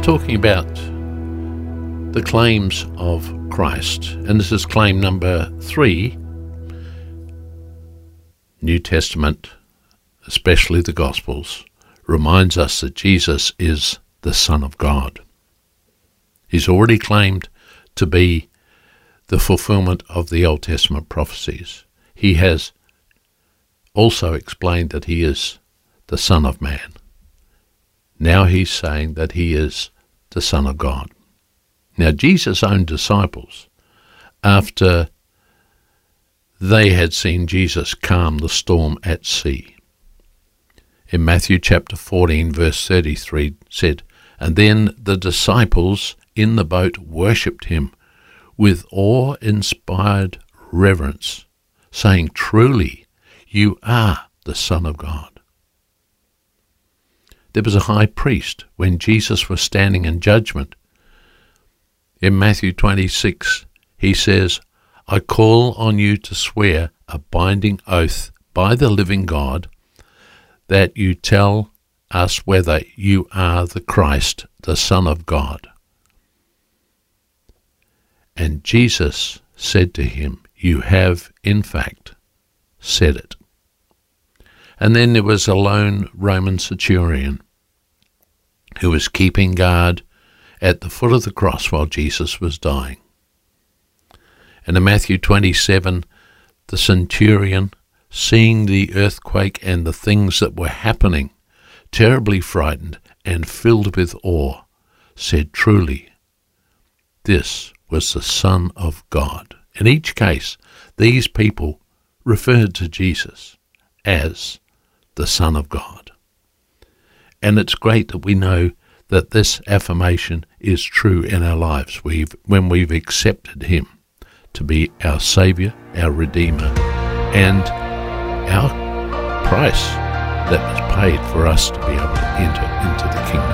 talking about the claims of Christ, and this is claim number 3. New Testament, especially the Gospels, reminds us that Jesus is the Son of God. He's already claimed to be the fulfillment of the Old Testament prophecies. He has also explained that he is the Son of Man. Now he's saying that he is the Son of God. Now Jesus' own disciples, after they had seen Jesus calm the storm at sea, in Matthew chapter 14 verse 33 said, "And then the disciples in the boat worshipped him with awe-inspired reverence, saying, 'Truly, you are the Son of God.'" There was a high priest when Jesus was standing in judgment. In Matthew 26, he says, "I call on you to swear a binding oath by the living God that you tell us whether you are the Christ, the Son of God." And Jesus said to him, "You have, in fact, said it." And then there was a lone Roman centurion who was keeping guard at the foot of the cross while Jesus was dying. And in Matthew 27, the centurion, seeing the earthquake and the things that were happening, terribly frightened and filled with awe, said, "Truly, this was the Son of God." In each case, these people referred to Jesus as the Son of God. And it's great that we know that this affirmation is true in our lives when we've accepted him to be our Saviour, our Redeemer, and our price that was paid for us to be able to enter into the kingdom.